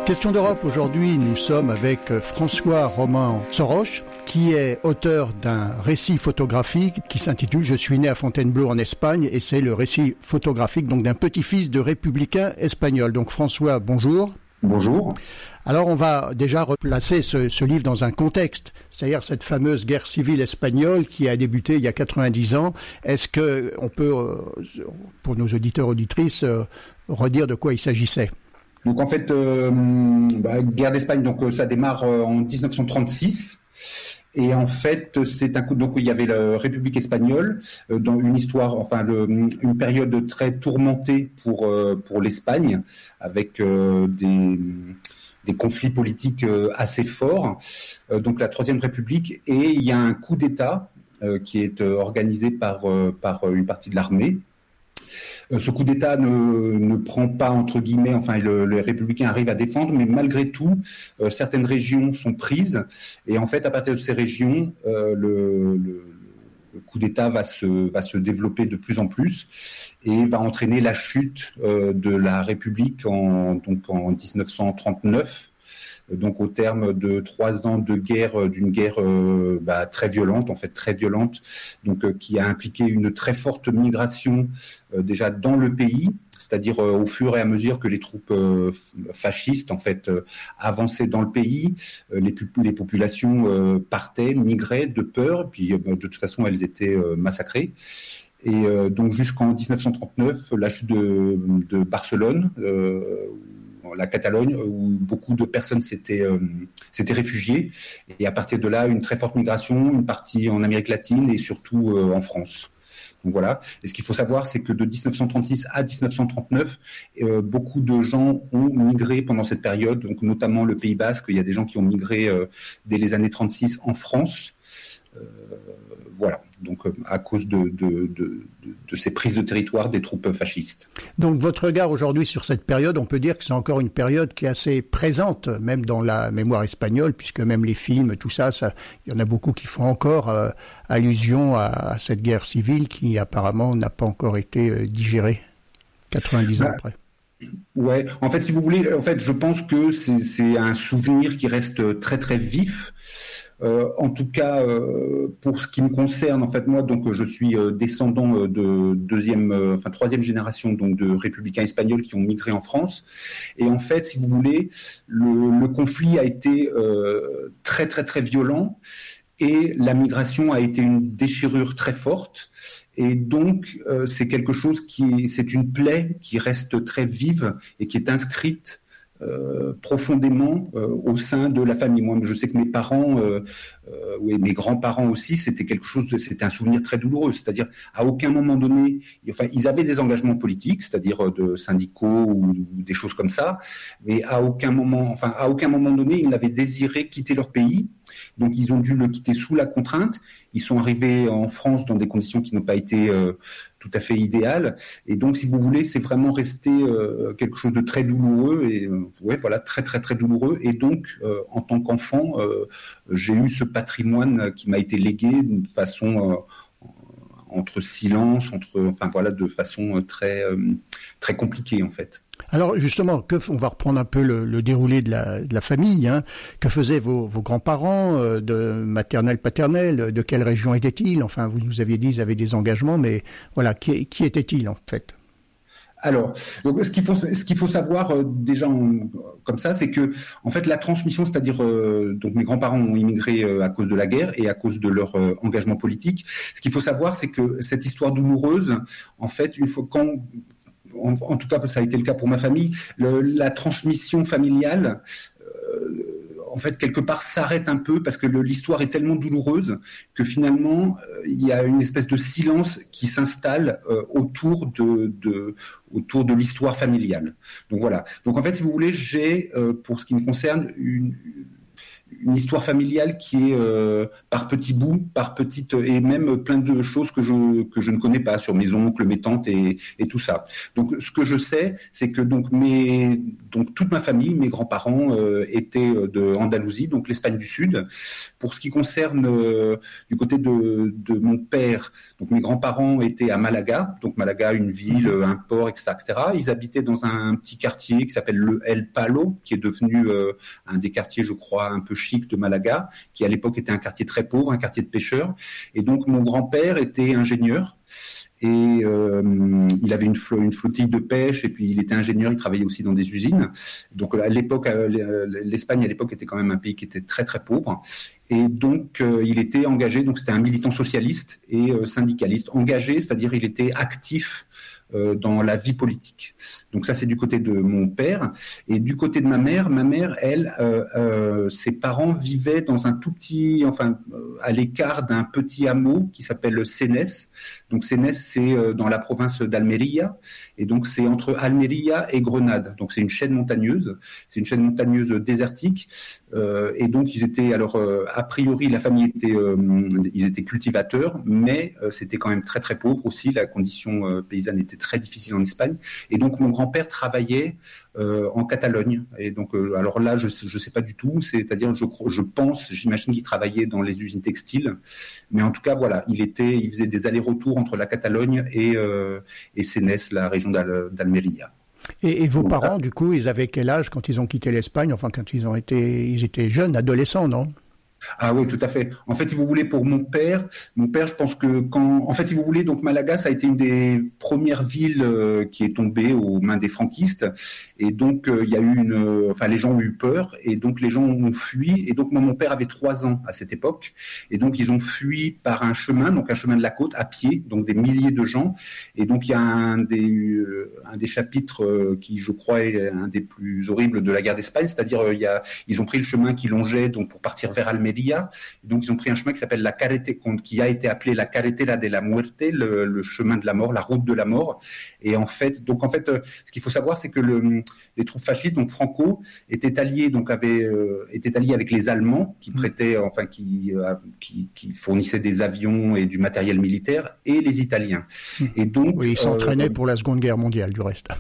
Question d'Europe, aujourd'hui nous sommes avec François Romain Soroche, qui est auteur d'un récit photographique qui s'intitule « Je suis né à Fontainebleau en Espagne » et c'est le récit photographique donc d'un petit-fils de républicain espagnol. Donc François, bonjour. Bonjour. Alors on va déjà replacer ce livre dans un contexte, c'est-à-dire cette fameuse guerre civile espagnole qui a débuté il y a 90 ans. Est-ce qu'on peut, pour nos auditeurs et auditrices, redire de quoi il s'agissait ? Donc en fait, guerre d'Espagne, donc ça démarre en 1936. Et en fait, c'est un coup. Donc il y avait la République espagnole dans une histoire, une période très tourmentée pour l'Espagne, avec des conflits politiques assez forts. Donc la Troisième République, et il y a un coup d'État qui est organisé par une partie de l'armée. Ce coup d'État ne prend pas, entre guillemets, les républicains arrivent à défendre, mais malgré tout, certaines régions sont prises. Et en fait, à partir de ces régions, le coup d'État va se développer de plus en plus et va entraîner la chute de la République en 1939. Donc au terme de 3 ans de guerre, d'une guerre très violente, donc qui a impliqué une très forte migration déjà dans le pays, c'est-à-dire au fur et à mesure que les troupes fascistes avançaient dans le pays, les populations partaient, migraient de peur, puis de toute façon elles étaient massacrées. Et donc jusqu'en 1939, la chute de Barcelone, la Catalogne, où beaucoup de personnes s'étaient réfugiées. Et à partir de là, une très forte migration, une partie en Amérique latine et surtout en France. Donc voilà. Et ce qu'il faut savoir, c'est que de 1936 à 1939, beaucoup de gens ont migré pendant cette période, donc notamment le Pays Basque. Il y a des gens qui ont migré dès les années 36 en France. Voilà, donc à cause de ces prises de territoire des troupes fascistes. Donc votre regard aujourd'hui sur cette période, on peut dire que c'est encore une période qui est assez présente, même dans la mémoire espagnole, puisque même les films, tout ça, il y en a beaucoup qui font encore allusion à cette guerre civile qui apparemment n'a pas encore été digérée 90 ans après. Ouais, en fait, si vous voulez, je pense que c'est un souvenir qui reste très très vif. En tout cas, pour ce qui me concerne, moi, donc je suis descendant de troisième génération donc de républicains espagnols qui ont migré en France. Et en fait, si vous voulez, le conflit a été très très très violent et la migration a été une déchirure très forte. Et donc, c'est quelque chose c'est une plaie qui reste très vive et qui est inscrite profondément au sein de la famille. Moi, je sais que mes parents, mes grands-parents aussi, c'était un souvenir très douloureux. C'est-à-dire, à aucun moment donné, ils avaient des engagements politiques, c'est-à-dire de syndicaux ou des choses comme ça, mais à aucun moment donné, ils n'avaient désiré quitter leur pays. Donc, ils ont dû le quitter sous la contrainte. Ils sont arrivés en France dans des conditions qui n'ont pas été tout à fait idéales. Et donc, si vous voulez, c'est vraiment resté quelque chose de très douloureux et très très très douloureux. Et donc, en tant qu'enfant, j'ai eu ce patrimoine qui m'a été légué d'une façon entre silence, de façon très très compliquée en fait. Alors justement, on va reprendre un peu le déroulé de la famille. Que faisaient vos grands-parents, de maternelle, paternelle? De quelle région étaient-ils? Enfin, vous nous aviez dit qu'ils avaient des engagements, mais voilà, qui étaient-ils en fait? Alors, donc, ce qu'il faut savoir déjà comme ça, c'est que en fait la transmission, c'est-à-dire donc mes grands-parents ont immigré à cause de la guerre et à cause de leur engagement politique. Ce qu'il faut savoir, c'est que cette histoire douloureuse, en fait, une fois en tout cas, ça a été le cas pour ma famille, la transmission familiale, en fait, quelque part, s'arrête un peu parce que l'histoire est tellement douloureuse que finalement, il y a une espèce de silence qui s'installe autour de l'histoire familiale. Donc voilà. Donc en fait, si vous voulez, j'ai, pour ce qui me concerne, une histoire familiale qui est par petits bouts, par petites, et même plein de choses que je ne connais pas sur mes oncles, mes tantes et tout ça. Donc ce que je sais, c'est que donc toute ma famille, mes grands-parents étaient de Andalousie, donc l'Espagne du Sud. Pour ce qui concerne du côté de mon père, donc mes grands-parents étaient à Malaga, donc Malaga, une ville, un port, etc., etc. Ils habitaient dans un petit quartier qui s'appelle le El Palo, qui est devenu un des quartiers, je crois, un peu chic de Malaga, qui à l'époque était un quartier très pauvre, un quartier de pêcheurs. Et donc mon grand-père était ingénieur. Et il avait une flottille de pêche et puis il était ingénieur, il travaillait aussi dans des usines. Donc à l'époque, l'Espagne à l'époque était quand même un pays qui était très très pauvre. Et donc il était engagé, donc c'était un militant socialiste et syndicaliste. Engagé, c'est-à-dire il était actif dans la vie politique. Donc ça, c'est du côté de mon père. Et du côté de ma mère, elle, ses parents vivaient dans un tout petit, à l'écart d'un petit hameau qui s'appelle Sénès. Donc Sénès, c'est dans la province d'Almeria. Et donc c'est entre Almeria et Grenade. Donc c'est une chaîne montagneuse. C'est une chaîne montagneuse désertique. Et donc ils étaient, a priori, la famille était, ils étaient cultivateurs, mais c'était quand même très très pauvre aussi. La condition paysanne était très difficile en Espagne. Et donc mon grand-père travaillait en Catalogne. Et donc alors là, je sais pas du tout. C'est-à-dire, j'imagine qu'il travaillait dans les usines textiles. Mais en tout cas, voilà, il faisait des allers-retours entre la Catalogne et Sénès, la région d'Almeria. Et vos parents, du coup, ils avaient quel âge quand ils ont quitté l'Espagne? Enfin, quand ils étaient jeunes, adolescents, non? Ah oui, tout à fait. En fait, si vous voulez, pour mon père, je pense que si vous voulez, donc Malaga, ça a été une des premières villes qui est tombée aux mains des franquistes. Et donc, il y a eu les gens ont eu peur et donc les gens ont fui. Et donc, moi, mon père avait 3 ans à cette époque. Et donc, ils ont fui par un chemin de la côte, à pied, donc des milliers de gens. Et donc, il y a un des chapitres qui, je crois, est un des plus horribles de la guerre d'Espagne. C'est-à-dire, ils ont pris le chemin qui longeait donc pour partir vers Almeria. Donc ils ont pris un chemin qui s'appelle qui a été appelé la Carretera de la Muerte, le chemin de la mort, la route de la mort. Et en fait, ce qu'il faut savoir, c'est que les troupes fascistes, donc Franco, étaient alliés avec les Allemands qui prêtaient, qui fournissaient des avions et du matériel militaire, et les Italiens. Et donc oui, ils s'entraînaient pour la Seconde Guerre mondiale, du reste.